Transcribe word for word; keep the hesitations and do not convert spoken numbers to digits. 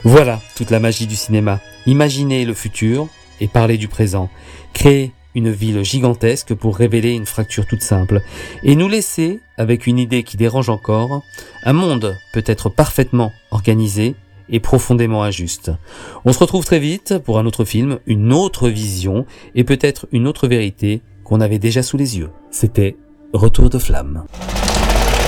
Voilà toute la magie du cinéma. Imaginer le futur et parler du présent. Créer une ville gigantesque pour révéler une fracture toute simple. Et nous laisser, avec une idée qui dérange encore, un monde peut-être parfaitement organisé et profondément injuste. On se retrouve très vite pour un autre film, une autre vision et peut-être une autre vérité qu'on avait déjà sous les yeux. C'était Retour de flamme.